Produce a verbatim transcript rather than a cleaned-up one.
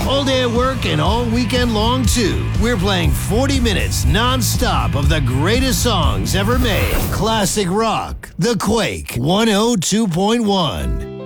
All day at work and all weekend long, too. We're playing forty minutes non-stop of the greatest songs ever made. Classic rock. The Quake one oh two point one.